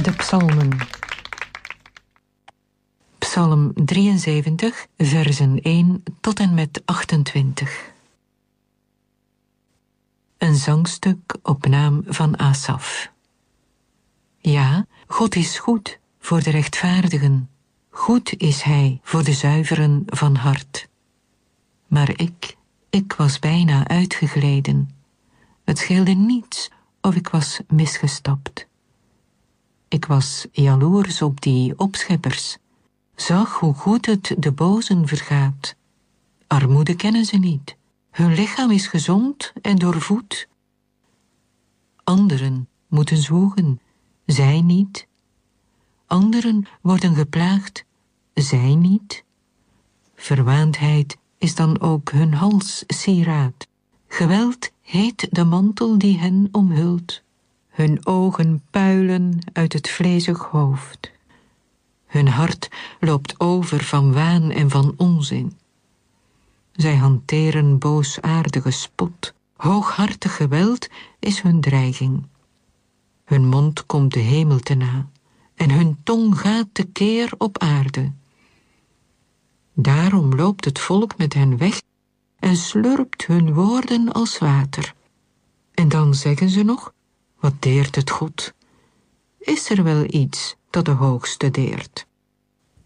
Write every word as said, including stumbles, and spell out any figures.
De psalmen. Psalm drieënzeventig, versen één tot en met achtentwintig. Een zangstuk op naam van Asaf. Ja, God is goed voor de rechtvaardigen. Goed is hij voor de zuiveren van hart. Maar ik, ik was bijna uitgegleden. Het scheelde niets of ik was misgestapt. Ik was jaloers op die opscheppers. Zag hoe goed het de bozen vergaat. Armoede kennen ze niet. Hun lichaam is gezond en doorvoed. Anderen moeten zwoegen, zij niet. Anderen worden geplaagd, zij niet. Verwaandheid is dan ook hun halssieraad. Geweld heet de mantel die hen omhult. Hun ogen puilen uit het vleezig hoofd. Hun hart loopt over van waan en van onzin. Zij hanteren boosaardige spot. Hooghartig geweld is hun dreiging. Hun mond komt de hemel te na en hun tong gaat tekeer op aarde. Daarom loopt het volk met hen weg en slurpt hun woorden als water. En dan zeggen ze nog, wat deert het God? Is er wel iets dat de Hoogste deert?